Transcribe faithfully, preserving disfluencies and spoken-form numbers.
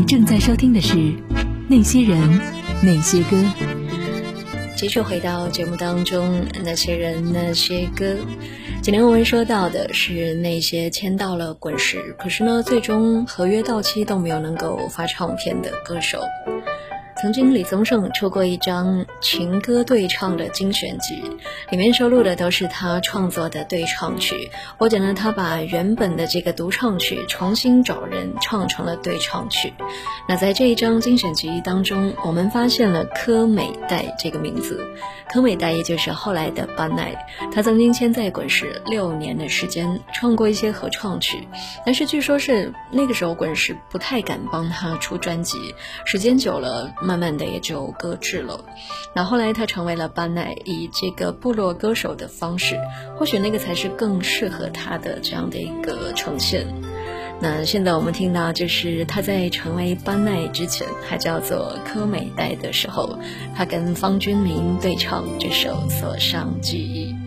正在收听的是《那些人那些歌》。 继续回到节目当中，那些人那些歌。今天我们说到的是那些签到了滚石，可是呢最终合约到期都没有能够发唱片的歌手。曾经李宗盛出过一张情歌对唱的精选集，里面收录的都是他创作的对唱曲，或者呢他把原本的这个独唱曲重新找人唱成了对唱曲。那在这一张精选集当中，我们发现了柯美代这个名字。柯美代也就是后来的班奈，他曾经签在滚石六年的时间，唱过一些合唱曲，但是据说是那个时候滚石不太敢帮他出专辑，时间久了慢慢的也就搁置了。那后来他成为了班奈，以这个部落歌手的方式，或许那个才是更适合他的这样的一个呈现。那现在我们听到，就是他在成为班奈之前还叫做柯美代的时候，他跟方君明对唱这首《锁上记忆》。